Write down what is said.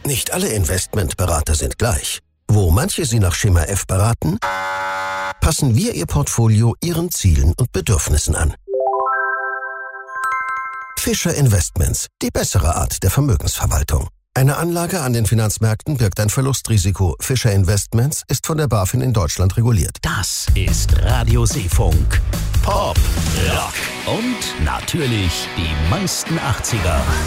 Nicht alle Investmentberater sind gleich. Wo manche Sie nach Schema F beraten, passen wir Ihr Portfolio Ihren Zielen und Bedürfnissen an. Fischer Investments, die bessere Art der Vermögensverwaltung. Eine Anlage an den Finanzmärkten birgt ein Verlustrisiko. Fischer Investments ist von der BaFin in Deutschland reguliert. Das ist Radio Seefunk. Pop, Rock und natürlich die meisten 80er.